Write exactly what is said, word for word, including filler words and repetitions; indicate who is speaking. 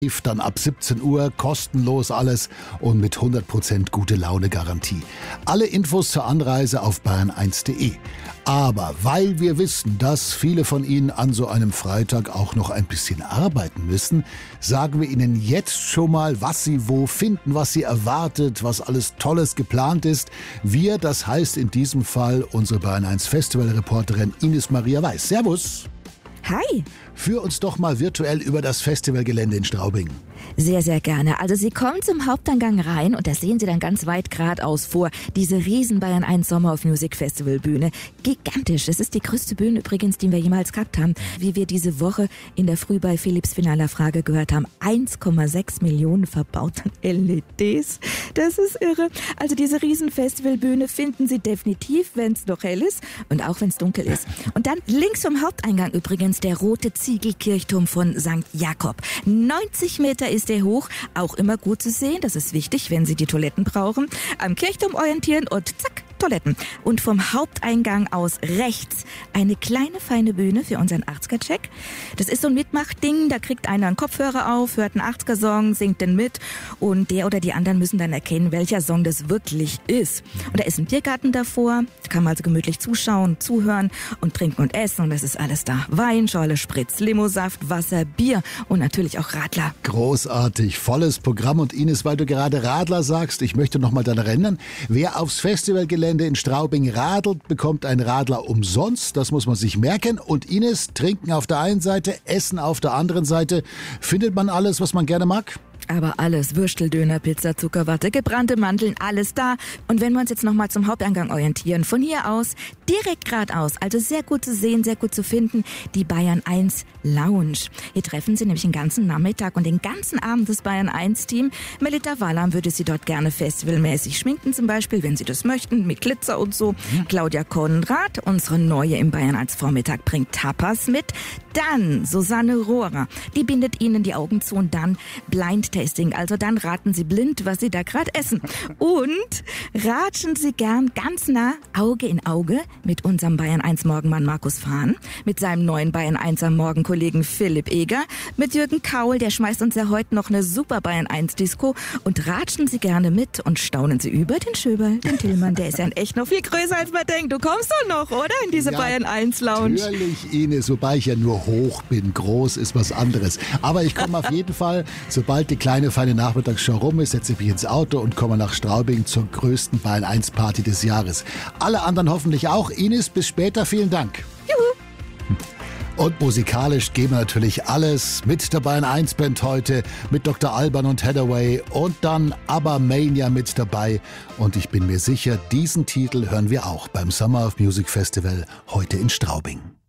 Speaker 1: Dann ab siebzehn Uhr, kostenlos alles und mit hundert Prozent gute Laune Garantie. Alle Infos zur Anreise auf bayern eins punkt de. Aber weil wir wissen, dass viele von Ihnen an so einem Freitag auch noch ein bisschen arbeiten müssen, sagen wir Ihnen jetzt schon mal, was Sie wo finden, was Sie erwartet, was alles Tolles geplant ist. Wir, das heißt in diesem Fall unsere Bayern eins Festival-Reporterin Ines Maria Weiß. Servus!
Speaker 2: Hi!
Speaker 1: Führ uns doch mal virtuell über das Festivalgelände in Straubing.
Speaker 2: Sehr, sehr gerne. Also Sie kommen zum Haupteingang rein und da sehen Sie dann ganz weit geradeaus vor diese riesen Bayern eins Summer of Music Festival Bühne. Gigantisch. Das ist die größte Bühne übrigens, die wir jemals gehabt haben. Wie wir diese Woche in der Früh bei Philipps finaler Frage gehört haben. eins Komma sechs Millionen verbaute L E Ds. Das ist irre. Also diese riesen Festivalbühne finden Sie definitiv, wenn es noch hell ist und auch wenn es dunkel ist. Und dann links vom Haupteingang übrigens der rote Ziegelkirchturm von Sankt Jakob. neunzig Meter ist er hoch, auch immer gut zu sehen. Das ist wichtig, wenn Sie die Toiletten brauchen. Am Kirchturm orientieren und zack, Toiletten. Und vom Haupteingang aus rechts eine kleine, feine Bühne für unseren achtziger-Check. Das ist so ein Mitmachding, da kriegt einer einen Kopfhörer auf, hört einen achtziger-Song, singt den mit und der oder die anderen müssen dann erkennen, welcher Song das wirklich ist. Und da ist ein Biergarten davor, da kann man also gemütlich zuschauen, zuhören und trinken und essen und das ist alles da. Wein, Schorle, Spritz, Limosaft, Wasser, Bier und natürlich auch Radler.
Speaker 1: Großartig, volles Programm. Und Ines, weil du gerade Radler sagst, ich möchte noch mal daran erinnern, wer aufs Festivalgelände in Straubing radelt, bekommt ein Radler umsonst. Das muss man sich merken. Und Ines, trinken auf der einen Seite, essen auf der anderen Seite. Findet man alles, was man gerne mag?
Speaker 2: Aber alles, Würstel, Döner, Pizza, Zuckerwatte, gebrannte Mandeln, alles da. Und wenn wir uns jetzt nochmal zum Haupteingang orientieren, von hier aus, direkt geradeaus, also sehr gut zu sehen, sehr gut zu finden, die Bayern eins Lounge. Hier treffen Sie nämlich den ganzen Nachmittag und den ganzen Abend das Bayern eins Team. Melita Wallam würde Sie dort gerne festivalmäßig schminken zum Beispiel, wenn Sie das möchten, mit Glitzer und so. Mhm. Claudia Konrad, unsere Neue im Bayern eins Vormittag, bringt Tapas mit. Dann Susanne Rohrer, die bindet Ihnen die Augen zu und dann Blind Tasting. Also dann raten Sie blind, was Sie da gerade essen. Und ratschen Sie gern ganz nah Auge in Auge mit unserem Bayern eins Morgenmann Markus Fahn, mit seinem neuen Bayern einser Morgenkollegen Philipp Eger, mit Jürgen Kaul, der schmeißt uns ja heute noch eine super Bayern eins Disco und ratschen Sie gerne mit und staunen Sie über den Schöberl, den Tillmann, der ist ja in echt noch viel größer als man denkt. Du kommst doch noch, oder? In diese ja, Bayern eins Lounge.
Speaker 1: Natürlich, Ines, wobei ich ja nur hoch bin. Groß ist was anderes. Aber ich komme auf jeden Fall, sobald die kleine, feine Nachmittagsshow rum ist, setze ich mich ins Auto und komme nach Straubing zur größten Bayern eins Party des Jahres. Alle anderen hoffentlich auch. Ines, bis später. Vielen Dank.
Speaker 2: Juhu.
Speaker 1: Und musikalisch geben wir natürlich alles mit der Bayern eins Band heute, mit Doktor Alban und Hathaway und dann ABBA Mania mit dabei. Und ich bin mir sicher, diesen Titel hören wir auch beim Summer of Music Festival heute in Straubing.